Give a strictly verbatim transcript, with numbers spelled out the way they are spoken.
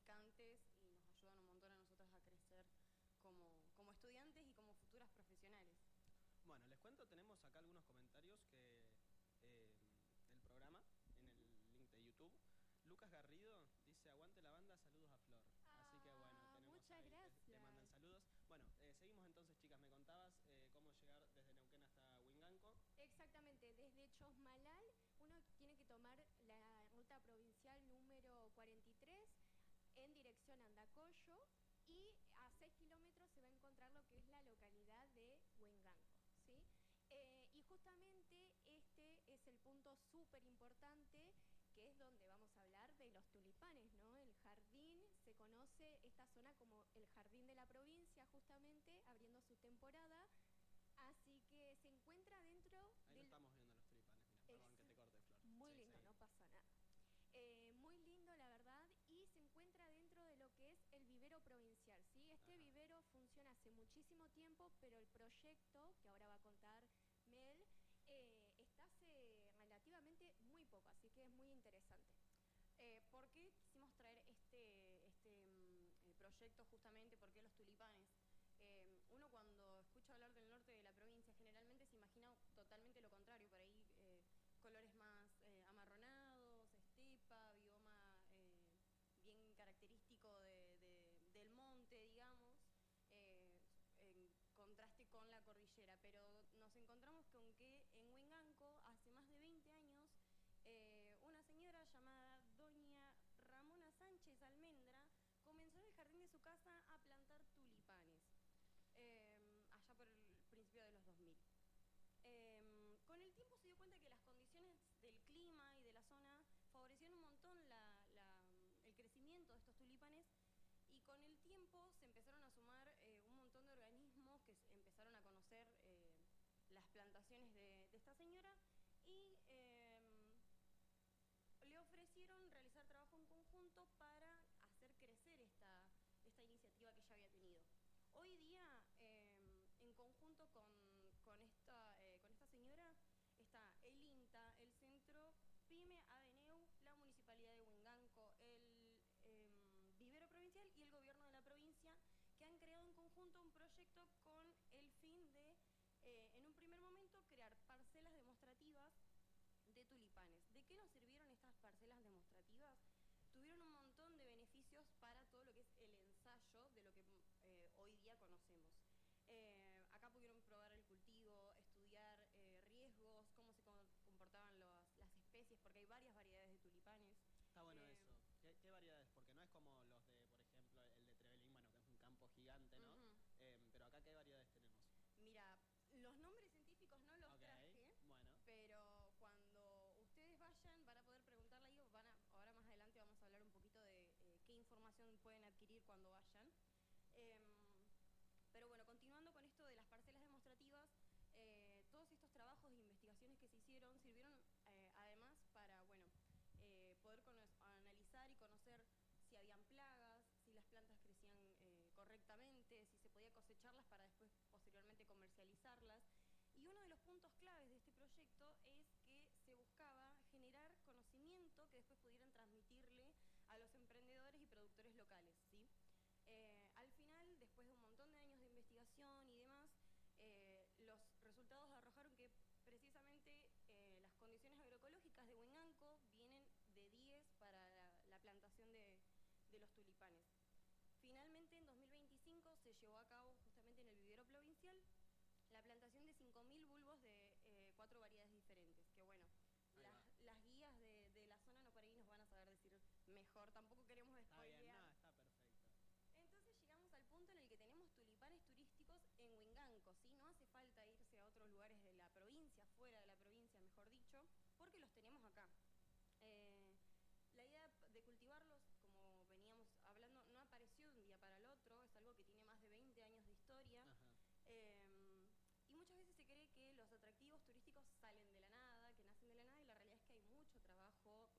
gratificantes y nos ayudan un montón a nosotras a crecer como, como estudiantes y como futuras profesionales. Bueno, les cuento, tenemos acá algunos comentarios que eh, del programa, en el link de YouTube. Lucas Garrido dice, aguante la banda, saludos a Flor. Ah, Así que bueno, tenemos muchas ahí, gracias. te, te mandan saludos. Bueno, eh, seguimos entonces, chicas, me contabas eh, cómo llegar desde Neuquén hasta Huinganco. Exactamente, desde Chosmalal uno tiene que tomar la ruta provincial número cuarenta y tres en dirección a Andacollo y a seis kilómetros se va a encontrar lo que es la localidad de Huenganco, ¿sí? Eh, y justamente este es el punto súper importante, que es donde vamos a hablar de los tulipanes, ¿no? El jardín, se conoce esta zona como el jardín de la provincia, justamente abriendo su temporada. Así que se encuentra dentro Ahí del... lo estamos viendo los tulipanes, mira, perdón que te corte, Flor. Muy Sí, lindo, sí. no pasa nada. Eh, muy lindo, la verdad, y se encuentra dentro de lo que es el vivero provincial, ¿sí? Este Ajá. vivero funciona hace muchísimo tiempo, pero el proyecto, que ahora va a contar Mel, eh, está hace relativamente muy poco, así que es muy interesante. Eh, ¿Por qué quisimos traer este, este mm, eh, proyecto justamente? ¿Por qué los tulipanes? Eh, uno cuando escucha hablar del norte de la provincia generalmente se imagina totalmente lo contrario, por ahí eh, colores más eh, amarronados, estepa, bioma eh, bien característico de, de, del monte, digamos, eh, en contraste con la cordillera, pero nos encontramos con que en Huenganco hace más de veinte años eh, una señora llamada doña Ramona Sánchez Almendra comenzó en el jardín de su casa a plantar tulipanes, eh, allá por el principio de los dos mil. Eh, con el tiempo se dio cuenta que las condiciones del clima y de la zona favorecieron un montón la, la, el crecimiento de estos tulipanes, y con el tiempo se empezaron a sumar eh, un montón de organismos que empezaron a conocer eh, las plantaciones de, de esta señora y eh, le ofrecieron realizar trabajo en conjunto para hacer crecer esta, esta iniciativa que ella había tenido. Hoy día, eh, en conjunto con, con, esta, eh, con esta señora, está el INTA, el Centro PYME ADNEU, la Municipalidad de Huinganco, el eh, Vivero Provincial y el Gobierno de la provincia, que han creado en conjunto un proyecto con el fin de, eh, en un primer momento, crear parcelas demostrativas de tulipanes. ¿De qué nos sirvieron estas parcelas demostrativas? Tuvieron un montón de beneficios para todo lo que es el ensayo de lo que eh, hoy día conocemos. Eh, acá pudieron probar el cultivo, estudiar eh, riesgos, cómo se comportaban los, las especies, porque hay varias variedades de tulipanes. Está bueno Eh, eso. ¿Qué, ¿Qué variedades? Porque no es como los de, por ejemplo, el de Trevelin, bueno, que es un campo gigante, ¿no? uh-huh. Eh, pero acá, ¿qué variedades tenemos? Mira, los nombres científicos no los Ok, traje, bueno. pero cuando ustedes vayan van a poder preguntarle ahí, van a, ahora más adelante vamos a hablar un poquito de eh, qué información pueden adquirir cuando vayan. Eh, pero bueno, continuando con esto de las parcelas demostrativas, eh, todos estos trabajos de investigaciones que se hicieron sirvieron eh, además para, bueno, eh, poder analizar y conocer si habían plagas, si las plantas crecían eh, correctamente, si se podía cosecharlas para después posteriormente comercializarlas. Y uno de los puntos claves de este proyecto es que se buscaba generar conocimiento que después pudieran transmitirle a los emprendedores y productores locales, ¿sí? Eh, al final, después de un montón de años de investigación y demás, eh, los resultados arrojaron que precisamente eh, las condiciones agroecológicas de Huenganco vienen de diez para la, la plantación de, de los tulipanes. Finalmente, en dos mil veinticinco se llevó a cabo justamente en el vivero provincial la plantación de cinco mil bulbos de eh, cuatro variedades diferentes, que bueno, las, las guías de, de la zona no por ahí nos van a saber decir mejor, tampoco queremos spoilear. Está bien, no, está perfecto. Entonces llegamos al punto en el que tenemos tulipanes turísticos en Huinganco, ¿sí? No hace falta irse a otros lugares de la provincia, fuera de la